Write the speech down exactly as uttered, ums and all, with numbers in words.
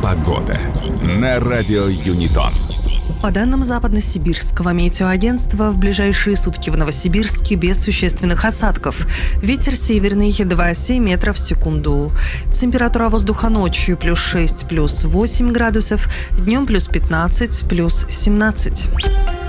Погода на радио Юнитон. По данным Западно-Сибирского метеоагентства, в ближайшие сутки в Новосибирске без существенных осадков. Ветер северный два семь метров в секунду. Температура воздуха ночью плюс шесть, плюс восемь градусов, днем плюс пятнадцать, плюс семнадцать.